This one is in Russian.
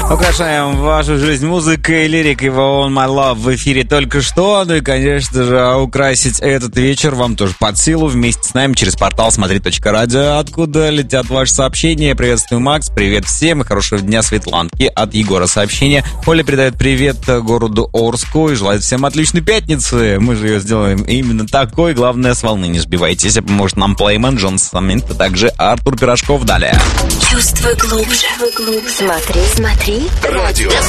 Украшаем вашу жизнь музыкой, лирикой «On My Love» в эфире только что. Ну и, конечно же, украсить этот вечер вам тоже под силу вместе с нами через портал смотри.радио, откуда летят ваши сообщения. Приветствую, Макс, привет всем и хорошего дня, Светланки. От Егора сообщение. Оля передает привет городу Орску и желает всем отличной пятницы. Мы же ее сделаем именно такой. Главное, с волны не сбивайтесь. Поможет нам Плеймен Джонсон, а также Артур Пирожков. Далее. Чувствуй глубже. Смотри. Радио